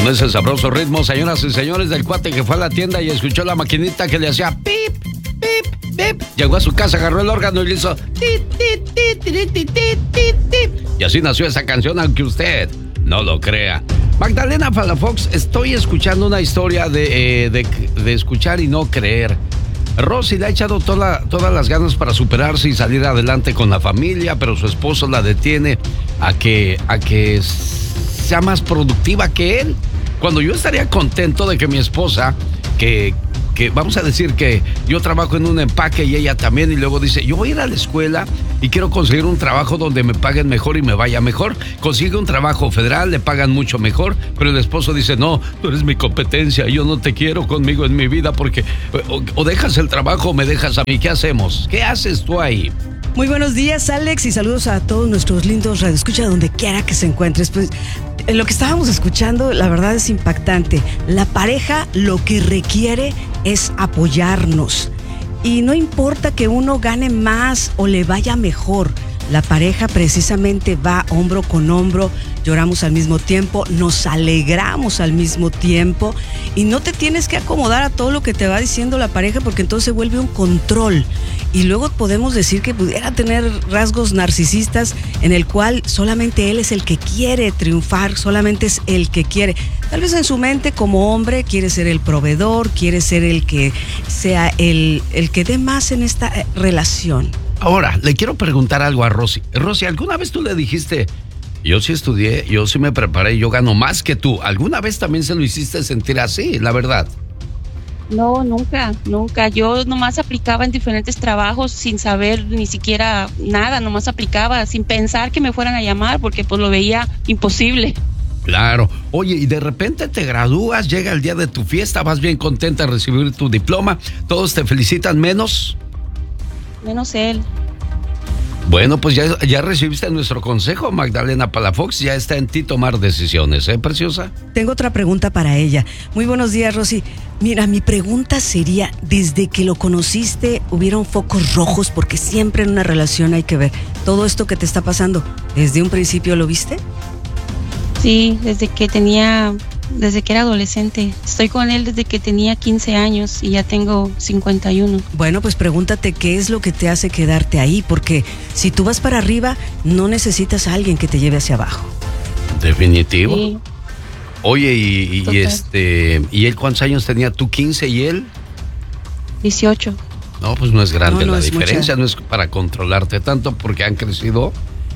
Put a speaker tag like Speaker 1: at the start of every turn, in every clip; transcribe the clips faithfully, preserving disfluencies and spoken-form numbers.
Speaker 1: ese sabroso ritmo, señoras y señores, del cuate que fue a la tienda y escuchó la maquinita que le hacía pip, pip, pip. Llegó a su casa, agarró el órgano y le hizo tit, tit, tit, tit, tit, tit, tit. Y así nació esa canción, aunque usted no lo crea. Magdalena Palafox, estoy escuchando una historia de, eh, de, de escuchar y no creer. Rosy le ha echado toda, todas las ganas para superarse y salir adelante con la familia, pero su esposo la detiene a que, a que sea más productiva que él. Cuando yo estaría contento de que mi esposa, que, que vamos a decir que yo trabajo en un empaque y ella también, y luego dice, yo voy a ir a la escuela y quiero conseguir un trabajo donde me paguen mejor y me vaya mejor. Consigue un trabajo federal, le pagan mucho mejor, pero el esposo dice, no, tú eres mi competencia, yo no te quiero conmigo en mi vida porque o, o dejas el trabajo o me dejas a mí. ¿Qué hacemos? ¿Qué haces tú ahí?
Speaker 2: Muy buenos días, Alex, y saludos a todos nuestros lindos radioescuchas donde quiera que se encuentres. Pues lo que estábamos escuchando, la verdad es impactante. La pareja lo que requiere es apoyarnos. Y no importa que uno gane más o le vaya mejor, la pareja precisamente va hombro con hombro, lloramos al mismo tiempo, nos alegramos al mismo tiempo y no te tienes que acomodar a todo lo que te va diciendo la pareja porque entonces se vuelve un control. Y luego podemos decir que pudiera tener rasgos narcisistas en el cual solamente él es el que quiere triunfar, solamente es el que quiere. Tal vez en su mente como hombre quiere ser el proveedor, quiere ser el que sea el, el que dé más en esta eh, relación.
Speaker 1: Ahora, le quiero preguntar algo a Rosy. Rosy, ¿alguna vez tú le dijiste, yo sí estudié, yo sí me preparé, yo gano más que tú? ¿Alguna vez también se lo hiciste sentir así, la verdad?
Speaker 3: No, nunca, nunca. Yo nomás aplicaba en diferentes trabajos sin saber ni siquiera nada, nomás aplicaba sin pensar que me fueran a llamar porque pues lo veía imposible.
Speaker 1: Claro. Oye, y de repente te gradúas, llega el día de tu fiesta, vas bien contenta de recibir tu diploma, todos te felicitan menos...
Speaker 3: Menos él.
Speaker 1: Bueno, pues ya, ya recibiste nuestro consejo, Magdalena Palafox. Ya está en ti tomar decisiones, ¿eh, preciosa?
Speaker 2: Tengo otra pregunta para ella. Muy buenos días, Rosy. Mira, mi pregunta sería, desde que lo conociste, ¿hubieron focos rojos? Porque siempre en una relación hay que ver todo esto que te está pasando. ¿Desde un principio lo viste?
Speaker 3: Sí, desde que tenía... Desde que era adolescente. Estoy con él desde que tenía quince años y ya tengo cincuenta y uno.
Speaker 2: Bueno, pues pregúntate qué es lo que te hace quedarte ahí, porque si tú vas para arriba, no necesitas a alguien que te lleve hacia abajo.
Speaker 1: Definitivo.
Speaker 3: Sí.
Speaker 1: Oye, y, y este, ¿y él cuántos años tenía? ¿Tú quince y él?
Speaker 3: dieciocho.
Speaker 1: No, pues no es grande no, no la es diferencia, mucha. No es para controlarte tanto porque han crecido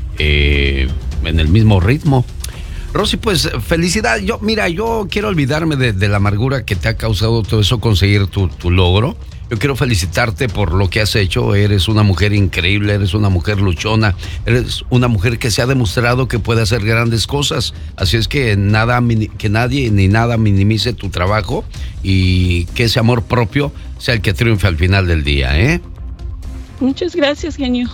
Speaker 1: eh, en el mismo ritmo. Rosy, pues felicidad. Yo, mira, yo quiero olvidarme de, de la amargura que te ha causado todo eso, conseguir tu, tu logro. Yo quiero felicitarte por lo que has hecho. Eres una mujer increíble, eres una mujer luchona, eres una mujer que se ha demostrado que puede hacer grandes cosas. Así es que nada, que nadie ni nada minimice tu trabajo y que ese amor propio sea el que triunfe al final del día, ¿eh?
Speaker 3: Muchas gracias, genio.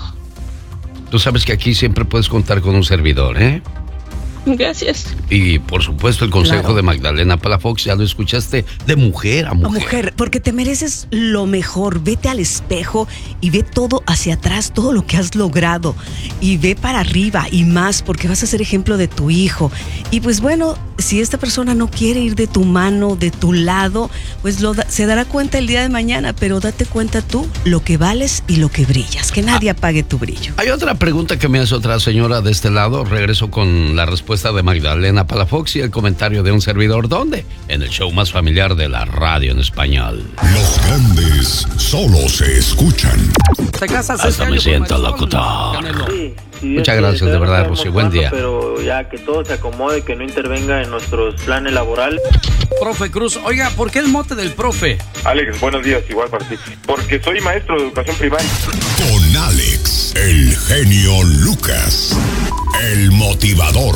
Speaker 1: Tú sabes que aquí siempre puedes contar con un servidor, ¿eh?
Speaker 3: Gracias.
Speaker 1: Y por supuesto el consejo claro. de Magdalena Palafox, ya lo escuchaste, de mujer a mujer.
Speaker 2: A mujer, porque te mereces lo mejor. Vete al espejo y ve todo hacia atrás, todo lo que has logrado. Y ve para arriba y más, porque vas a ser ejemplo de tu hijo. Y pues bueno, si esta persona no quiere ir de tu mano, de tu lado, pues lo da, se dará cuenta el día de mañana, pero date cuenta tú lo que vales y lo que brillas, que nadie ah, apague tu brillo.
Speaker 1: Hay otra pregunta que me hace otra señora de este lado. Regreso con la respuesta de Magdalena Palafox y el comentario de un servidor. ¿Dónde? En el show más familiar de la radio en español.
Speaker 4: Los grandes solo se escuchan.
Speaker 1: ¿Te casas? Hasta me siento locutor.
Speaker 5: Sí, sí,
Speaker 1: muchas gracias, de verdad, Rosy. Buen día.
Speaker 5: Pero ya que todo se acomode, que no intervenga en nuestros planes laborales.
Speaker 1: Profe Cruz, oiga, ¿por qué el mote del profe?
Speaker 6: Alex, buenos días, igual para ti. Porque soy maestro de educación primaria.
Speaker 4: Con Alex, el genio Lucas, el motivador.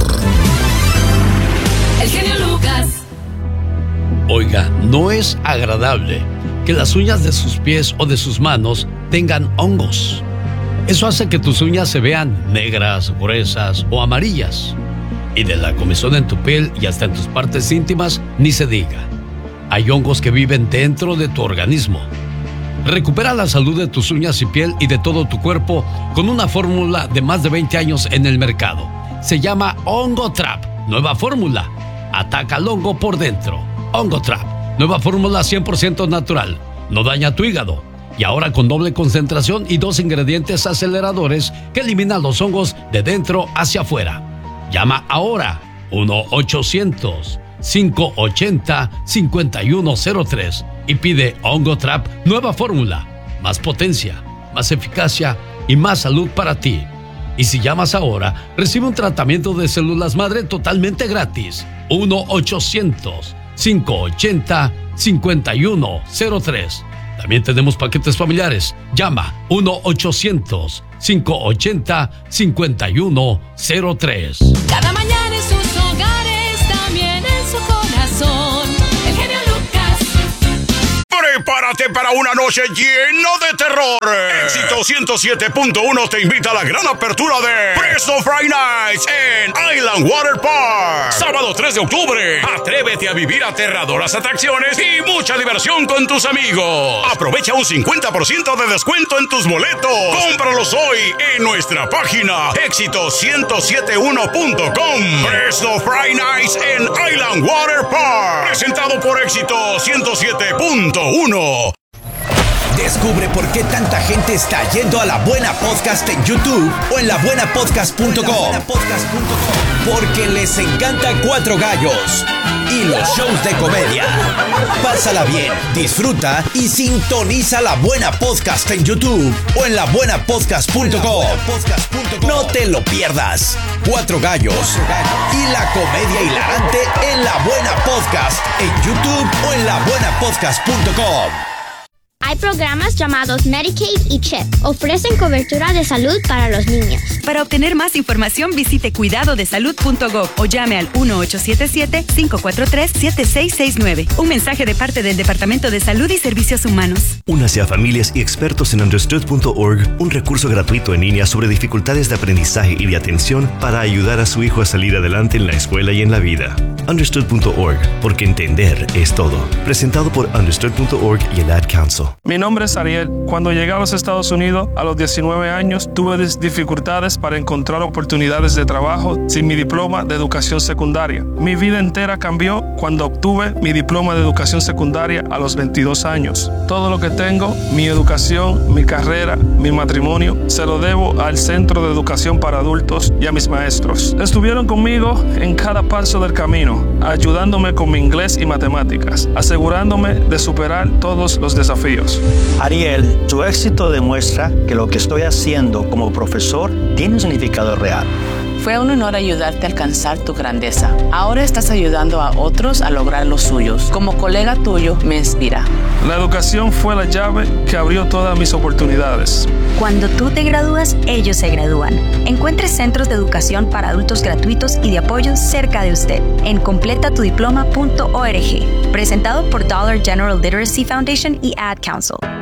Speaker 7: El genio Lucas.
Speaker 1: Oiga, no es agradable que las uñas de sus pies o de sus manos tengan hongos. Eso hace que tus uñas se vean negras, gruesas o amarillas. Y de la comezón en tu piel y hasta en tus partes íntimas, ni se diga. Hay hongos que viven dentro de tu organismo. Recupera la salud de tus uñas y piel y de todo tu cuerpo con una fórmula de más de veinte años en el mercado. Se llama Hongo Trap, nueva fórmula. Ataca al hongo por dentro. OngoTrap, nueva fórmula cien por ciento natural. No daña tu hígado. Y ahora con doble concentración y dos ingredientes aceleradores que eliminan los hongos de dentro hacia afuera. Llama ahora uno ochocientos, cinco ochenta, cincuenta y uno cero tres y pide OngoTrap nueva fórmula. Más potencia, más eficacia y más salud para ti. Y si llamas ahora, recibe un tratamiento de células madre totalmente gratis. uno ochocientos, cinco ochenta, cincuenta y uno cero tres. También tenemos paquetes familiares. Llama uno ochocientos, cinco ochenta, cincuenta y uno cero tres.
Speaker 7: Cada mañana en sus hogares, también en su corazón. El genio Lucas.
Speaker 8: Prepárate para una noche llena de terror. Éxito ciento siete punto uno te invita a la gran apertura de Fresno Friday Nights en Island Water Park. Sábado tres de octubre. Atrévete a vivir aterradoras atracciones y mucha diversión con tus amigos. Aprovecha un cincuenta por ciento de descuento en tus boletos. Cómpralos hoy en nuestra página éxito ciento siete uno punto com. Fresno Friday Nights en Island Water Park. Presentado por Éxito ciento siete punto uno.
Speaker 9: Descubre por qué tanta gente está yendo a La Buena Podcast en YouTube o en la buena podcast punto com. Porque les encanta Cuatro Gallos y los shows de comedia. Pásala bien, disfruta y sintoniza La Buena Podcast en YouTube o en la buena podcast punto com. No te lo pierdas. Cuatro Gallos y la comedia hilarante en La Buena Podcast en YouTube o en la buena podcast punto com.
Speaker 10: Hay programas llamados Medicaid y CHIP. Ofrecen cobertura de salud para los niños.
Speaker 11: Para obtener más información, visite cuidado de salud punto gov o llame al uno ocho siete siete, cinco cuatro tres, siete seis seis nueve. Un mensaje de parte del Departamento de Salud y Servicios Humanos.
Speaker 12: Únase a familias y expertos en understood punto org, un recurso gratuito en línea sobre dificultades de aprendizaje y de atención para ayudar a su hijo a salir adelante en la escuela y en la vida. understood punto org, porque entender es todo. Presentado por understood punto org y el Ad Council.
Speaker 13: Mi nombre es Ariel. Cuando llegué a los Estados Unidos a los diecinueve años, tuve dificultades para encontrar oportunidades de trabajo sin mi diploma de educación secundaria. Mi vida entera cambió cuando obtuve mi diploma de educación secundaria a los veintidós años. Todo lo que tengo, mi educación, mi carrera, mi matrimonio, se lo debo al Centro de Educación para Adultos y a mis maestros. Estuvieron conmigo en cada paso del camino, ayudándome con mi inglés y matemáticas, asegurándome de superar todos los desafíos.
Speaker 14: Ariel, tu éxito demuestra que lo que estoy haciendo como profesor tiene un significado real.
Speaker 15: Fue un honor ayudarte a alcanzar tu grandeza. Ahora estás ayudando a otros a lograr los suyos. Como colega tuyo, me inspira.
Speaker 13: La educación fue la llave que abrió todas mis oportunidades.
Speaker 16: Cuando tú te gradúas, ellos se gradúan. Encuentre centros de educación para adultos gratuitos y de apoyo cerca de usted en completa tu diploma punto org. Presentado por Dollar General Literacy Foundation y Ad Council.